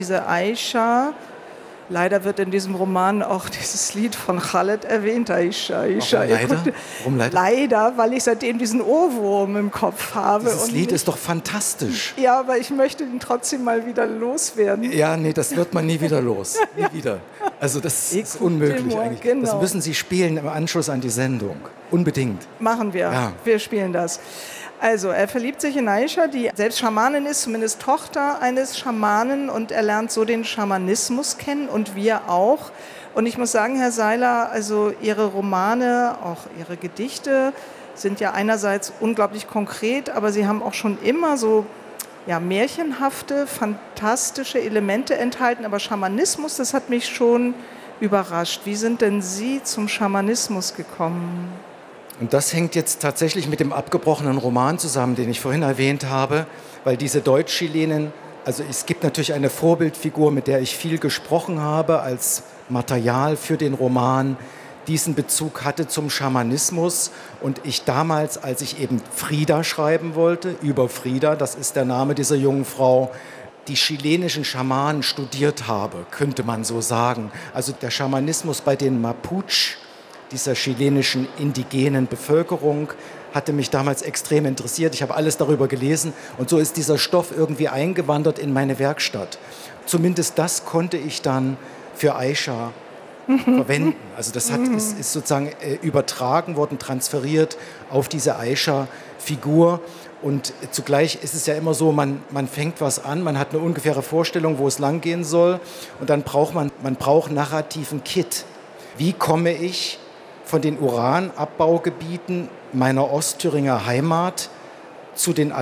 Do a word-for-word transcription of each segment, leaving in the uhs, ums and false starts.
Diese Aisha, leider wird in diesem Roman auch dieses Lied von Khaled erwähnt, Aisha, Aisha. Warum leider? Warum leider? Leider, weil ich seitdem diesen Ohrwurm im Kopf habe. Dieses und Lied ich, ist doch fantastisch. Ja, aber ich möchte ihn trotzdem mal wieder loswerden. Ja, nee, das wird man nie wieder los. Nie wieder. Also das ist unmöglich eigentlich. Genau. Das müssen Sie spielen im Anschluss an die Sendung. Unbedingt. Machen wir. Ja. Wir spielen das. Also, er verliebt sich in Aisha, die selbst Schamanin ist, zumindest Tochter eines Schamanen, und er lernt so den Schamanismus kennen und wir auch. Und ich muss sagen, Herr Seiler, also Ihre Romane, auch Ihre Gedichte sind ja einerseits unglaublich konkret, aber Sie haben auch schon immer so ja, märchenhafte, fantastische Elemente enthalten. Aber Schamanismus, das hat mich schon überrascht. Wie sind denn Sie zum Schamanismus gekommen? Und das hängt jetzt tatsächlich mit dem abgebrochenen Roman zusammen, den ich vorhin erwähnt habe, weil diese Deutsch-Chilenen, also es gibt natürlich eine Vorbildfigur, mit der ich viel gesprochen habe als Material für den Roman, diesen Bezug hatte zum Schamanismus und ich damals, als ich eben Frida schreiben wollte, über Frida, das ist der Name dieser jungen Frau, die chilenischen Schamanen studiert habe, könnte man so sagen. Also der Schamanismus bei den Mapuche, dieser chilenischen indigenen Bevölkerung, hatte mich damals extrem interessiert. Ich habe alles darüber gelesen und so ist dieser Stoff irgendwie eingewandert in meine Werkstatt. Zumindest das konnte ich dann für Aisha verwenden. Also das hat, ist, ist sozusagen äh, übertragen worden, transferiert auf diese Aisha-Figur. Und zugleich ist es ja immer so, man, man fängt was an, man hat eine ungefähre Vorstellung, wo es langgehen soll und dann braucht man, man braucht narrativen Kit. Wie komme ich von den Uranabbaugebieten meiner Ostthüringer Heimat zu den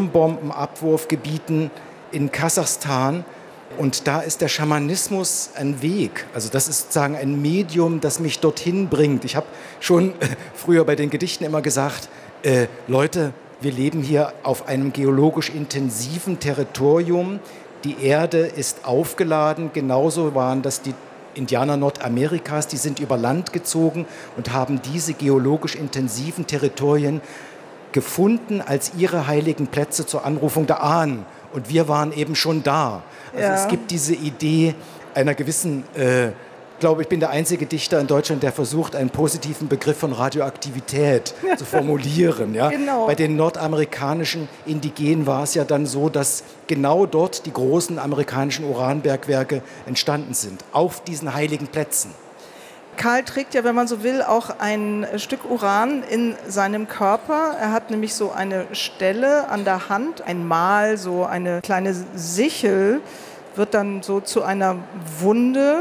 Atombombenabwurfgebieten in Kasachstan. Und da ist der Schamanismus ein Weg. Also das ist sozusagen ein Medium, das mich dorthin bringt. Ich habe schon äh, früher bei den Gedichten immer gesagt, äh, Leute, wir leben hier auf einem geologisch intensiven Territorium. Die Erde ist aufgeladen. Genauso waren das die Indianer Nordamerikas, die sind über Land gezogen und haben diese geologisch intensiven Territorien gefunden als ihre heiligen Plätze zur Anrufung der Ahnen. Und wir waren eben schon da. Also ja. Es gibt diese Idee einer gewissen, äh, ich glaube, ich bin der einzige Dichter in Deutschland, der versucht, einen positiven Begriff von Radioaktivität zu formulieren. Ja? Genau. Bei den nordamerikanischen Indigenen war es ja dann so, dass genau dort die großen amerikanischen Uranbergwerke entstanden sind, auf diesen heiligen Plätzen. Karl trägt ja, wenn man so will, auch ein Stück Uran in seinem Körper. Er hat nämlich so eine Stelle an der Hand, ein Mal, so eine kleine Sichel, wird dann so zu einer Wunde.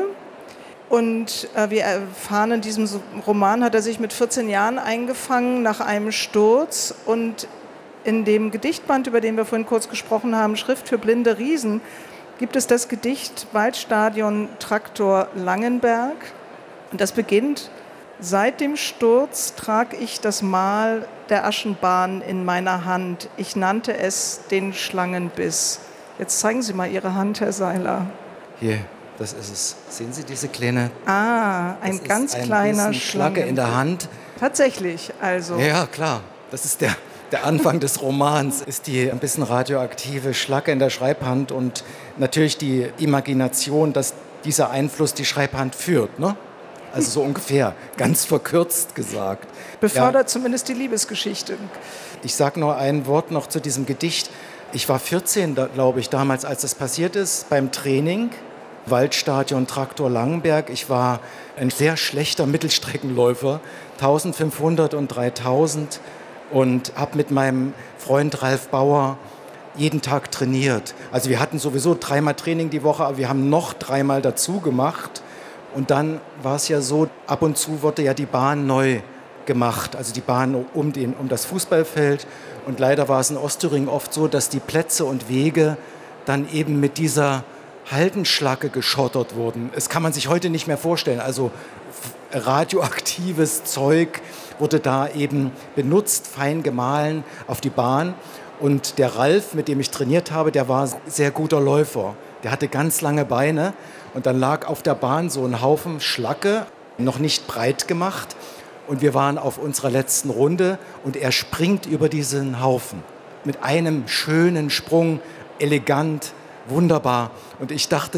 Und äh, wir erfahren, in diesem Roman hat er sich mit vierzehn Jahren eingefangen nach einem Sturz. Und in dem Gedichtband, über den wir vorhin kurz gesprochen haben, Schrift für blinde Riesen, gibt es das Gedicht Waldstadion Traktor Langenberg. Und das beginnt: Seit dem Sturz trag ich das Mal der Aschenbahn in meiner Hand. Ich nannte es den Schlangenbiss. Jetzt zeigen Sie mal Ihre Hand, Herr Seiler. Hier, das ist es. Sehen Sie diese kleine? Ah, ein das ganz ist ein kleiner Schlacke in der Hand. Tatsächlich, also. Ja, klar. Das ist der, der Anfang des Romans, ist die ein bisschen radioaktive Schlacke in der Schreibhand und natürlich die Imagination, dass dieser Einfluss die Schreibhand führt, ne? Also so ungefähr, ganz verkürzt gesagt. Befördert ja. Zumindest die Liebesgeschichte. Ich sage nur ein Wort noch zu diesem Gedicht. Ich war vierzehn, glaube ich, damals, als das passiert ist, beim Training. Waldstadion Traktor Langenberg. Ich war ein sehr schlechter Mittelstreckenläufer, eintausendfünfhundert und dreitausend, und habe mit meinem Freund Ralf Bauer jeden Tag trainiert. Also wir hatten sowieso dreimal Training die Woche, aber wir haben noch dreimal dazu gemacht. Und dann war es ja so, ab und zu wurde ja die Bahn neu gemacht, also die Bahn um, den, um das Fußballfeld. Und leider war es in Ostthüringen oft so, dass die Plätze und Wege dann eben mit dieser Haldenschlacke geschottert wurden. Das kann man sich heute nicht mehr vorstellen. Also radioaktives Zeug wurde da eben benutzt, fein gemahlen auf die Bahn. Und der Ralf, mit dem ich trainiert habe, der war sehr guter Läufer. Der hatte ganz lange Beine. Und dann lag auf der Bahn so ein Haufen Schlacke, noch nicht breit gemacht. Und wir waren auf unserer letzten Runde und er springt über diesen Haufen. Mit einem schönen Sprung, elegant, wunderbar. Und ich dachte,